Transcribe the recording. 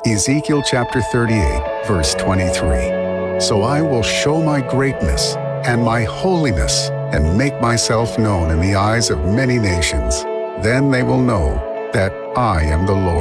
Ezekiel chapter 38, verse 23. So I will show my greatness and my holiness and make myself known in the eyes of many nations. Then they will know that I am the Lord.